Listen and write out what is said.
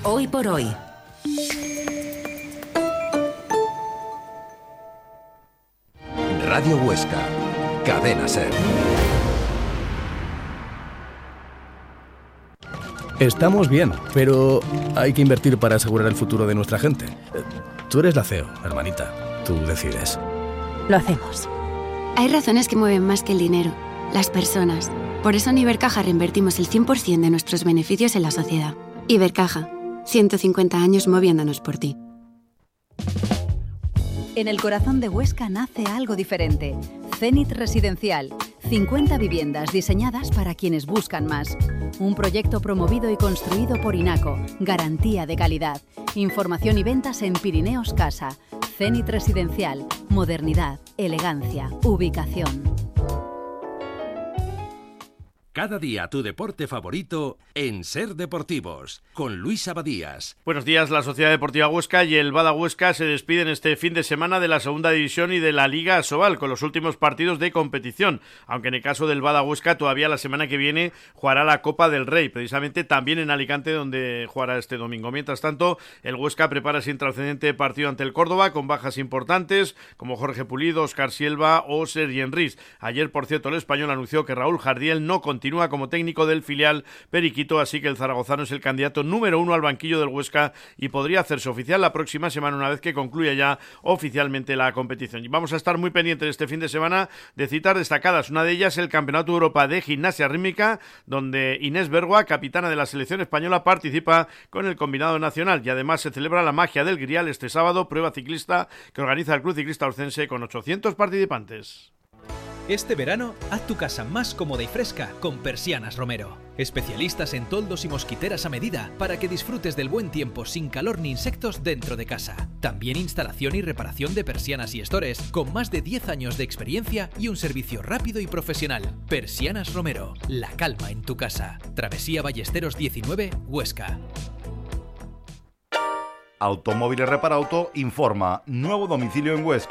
Hoy por hoy. Radio Huesca, Cadena SER. Estamos bien, pero hay que invertir para asegurar el futuro de nuestra gente. Tú eres la CEO, hermanita. Tú decides. Lo hacemos. Hay razones que mueven más que el dinero, las personas. Por eso en Ibercaja reinvertimos el 100% de nuestros beneficios en la sociedad. Ibercaja, 150 años moviéndonos por ti. En el corazón de Huesca nace algo diferente. Zenit Residencial. 50 viviendas diseñadas para quienes buscan más. Un proyecto promovido y construido por INACO. Garantía de calidad. Información y ventas en Pirineos Casa. Zenit Residencial. Modernidad, elegancia, ubicación. Cada día tu deporte favorito en Ser Deportivos, con Luis Abadías. Buenos días. La Sociedad Deportiva Huesca y el Bada Huesca se despiden este fin de semana de la Segunda División y de la Liga Asobal con los últimos partidos de competición, aunque en el caso del Bada Huesca todavía la semana que viene jugará la Copa del Rey, precisamente también en Alicante, donde jugará este domingo. Mientras tanto, el Huesca prepara ese intrascendente partido ante el Córdoba con bajas importantes como Jorge Pulido, Óscar Silva o Sergi Enrís. Ayer, por cierto, el Español anunció que Raúl Jardiel no continúa como técnico del filial periquito, así que el zaragozano es el candidato número 1 al banquillo del Huesca y podría hacerse oficial la próxima semana una vez que concluya ya oficialmente la competición. Y vamos a estar muy pendientes este fin de semana de citas destacadas. Una de ellas el Campeonato de Europa de Gimnasia Rítmica, donde Inés Bergua, capitana de la selección española, participa con el combinado nacional, y además se celebra la Magia del Grial este sábado, prueba ciclista que organiza el Club Ciclista Orcense con 800 participantes. Este verano, haz tu casa más cómoda y fresca con Persianas Romero. Especialistas en toldos y mosquiteras a medida para que disfrutes del buen tiempo sin calor ni insectos dentro de casa. También instalación y reparación de persianas y estores con más de 10 años de experiencia y un servicio rápido y profesional. Persianas Romero, la calma en tu casa. Travesía Ballesteros 19, Huesca. Automóviles Reparauto informa. Nuevo domicilio en Huesca.